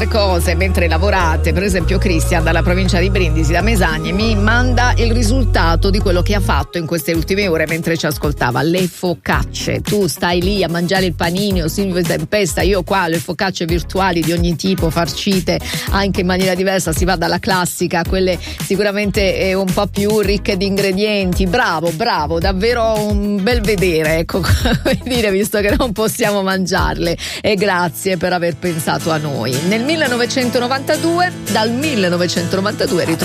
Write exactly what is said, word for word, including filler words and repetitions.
cose mentre lavorate. Per esempio Cristian dalla provincia di Brindisi, da Mesagne, mi manda il risultato di quello che ha fatto in queste ultime ore mentre ci ascoltava. Le focacce, tu stai lì a mangiare il panino, Silvio Tempesta, io qua le focacce virtuali di ogni tipo, farcite anche in maniera diversa, si va dalla classica a quelle sicuramente eh, un po' più ricche di ingredienti. Bravo, bravo, davvero un bel vedere, ecco, come dire, visto che non possiamo mangiarle, e grazie per aver pensato a noi. Nel millenovecentonovantadue, dal millenovecentonovantadue